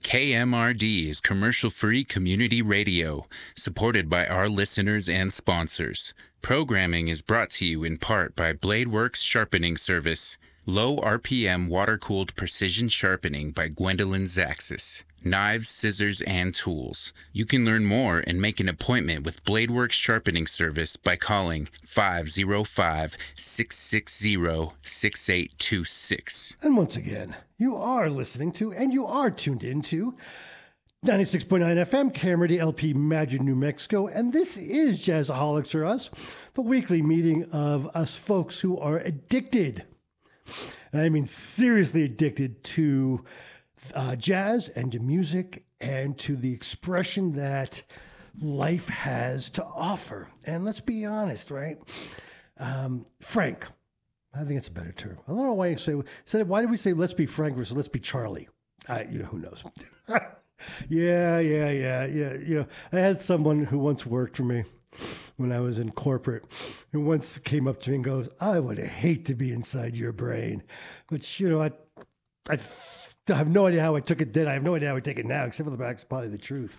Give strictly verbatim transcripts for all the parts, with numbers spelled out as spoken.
K M R D is commercial-free community radio, supported by our listeners and sponsors. Programming is brought to you in part by Bladeworks Sharpening Service, low R P M water-cooled precision sharpening by Gwendolyn Zaxis, knives, scissors, and tools. You can learn more and make an appointment with Bladeworks Sharpening Service by calling five oh five, six six zero, six eight two six. And once again, you are listening to and you are tuned into ninety-six point nine F M, K M R D L P, Madrid, New Mexico, and this is Jazzaholics or Us, the weekly meeting of us folks who are addicted, and I mean seriously addicted to uh, jazz and to music and to the expression that life has to offer. And let's be honest, right? Um, frank. I think it's a better term. I don't know why you say, say why did we say let's be Frank versus let's be Charlie? I, you know, who knows? yeah, yeah, yeah, yeah. You know, I had someone who once worked for me when I was in corporate, who once came up to me and goes, I would hate to be inside your brain. Which, you know, I I have no idea how I took it then. I have no idea how I take it now, except for the fact it's probably the truth.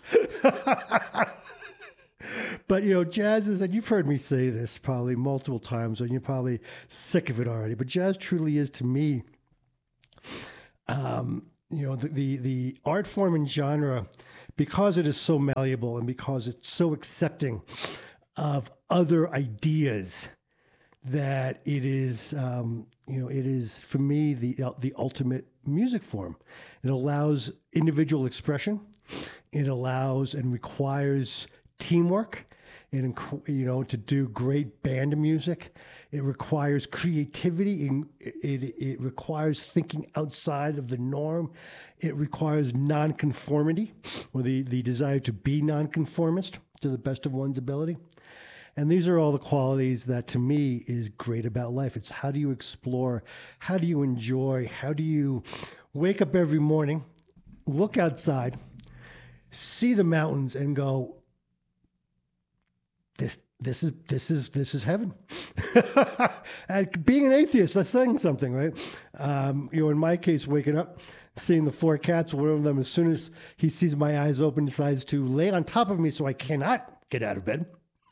But, you know, jazz is, and you've heard me say this probably multiple times, and you're probably sick of it already, but jazz truly is, to me, um, you know, the, the, the art form and genre, because it is so malleable and because it's so accepting of other ideas, that it is, um, you know, it is, for me, the the ultimate music form. It allows individual expression. It allows and requires teamwork, and you know, to do great band music. It requires creativity, and it, it, it requires thinking outside of the norm. It requires nonconformity, or the, the desire to be nonconformist to the best of one's ability. And these are all the qualities that, to me, is great about life. It's how do you explore, how do you enjoy, how do you wake up every morning, look outside, see the mountains, and go, This this is this is this is heaven. And being an atheist, that's saying something, right? Um, you know, in my case, waking up, seeing the four cats, one of them, as soon as he sees my eyes open, decides to lay on top of me so I cannot get out of bed.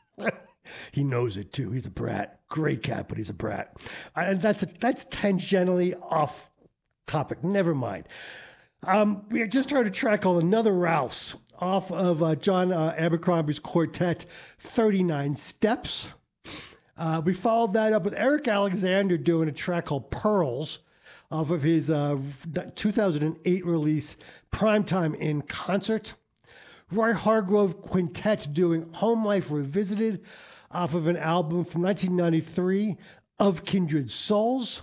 He knows it too. He's a brat. Great cat, but he's a brat. And that's that's tangentially off topic. Never mind. Um, we just heard a track called Another Rouse off of uh, John uh, Abercrombie's quartet, thirty-nine Steps. Uh, we followed that up with Eric Alexander doing a track called Pearls off of his uh, two thousand eight release, Primetime in Concert. Roy Hargrove Quintet doing Home Life Revisited off of an album from nineteen ninety-three, Of Kindred Souls.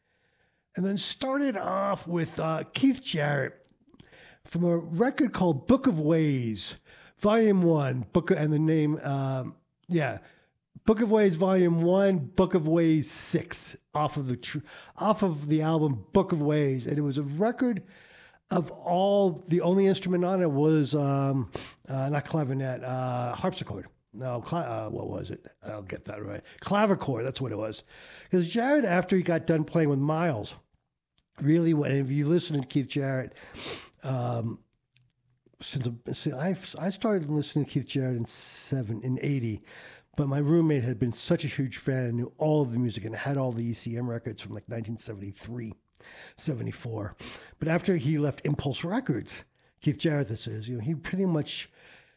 And then started off with uh, Keith Jarrett from a record called Book of Ways, Volume one, Book of, and the name, um, yeah, Book of Ways, Volume one, Book of Ways six, off of the tr- off of the album Book of Ways. And it was a record of all, the only instrument on it was, um, uh, not clavinet, uh, harpsichord. No, cl- uh, what was it? I'll get that right. Clavichord, that's what it was. Because Jarrett, after he got done playing with Miles, really, when if you listen to Keith Jarrett, um, since, since I I started listening to Keith Jarrett in seven in eighty, but my roommate had been such a huge fan and knew all of the music and had all the E C M records from like nineteen seventy-three, seventy-four. But after he left Impulse Records, Keith Jarrett, this is, you know, he pretty much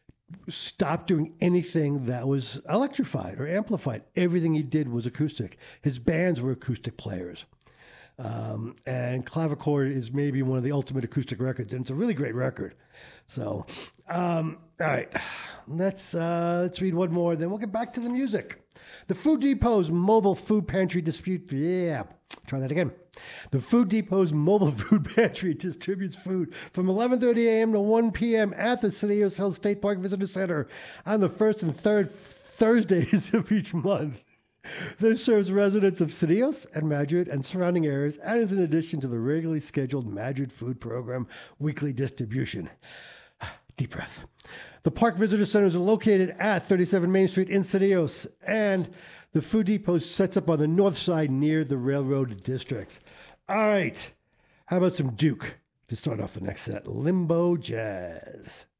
stopped doing anything that was electrified or amplified. Everything he did was acoustic. His bands were acoustic players. Um, and Clavichord is maybe one of the ultimate acoustic records, and it's a really great record. So, um, all right, let's uh, let's read one more, then we'll get back to the music. The Food Depot's mobile food pantry dispute. Yeah, try that again. The Food Depot's mobile food pantry distributes food from eleven thirty a.m. to one p.m. at the Cedillos Hills State Park Visitor Center on the first and third Thursdays of each month. This serves residents of Cedillos and Madrid and surrounding areas, and is in addition to the regularly scheduled Madrid Food Program weekly distribution. Deep breath. The Park Visitor Centers are located at thirty-seven Main Street in Cedillos, and the Food Depot sets up on the north side near the Railroad District. All right. How about some Duke? To start off the next set, Limbo Jazz.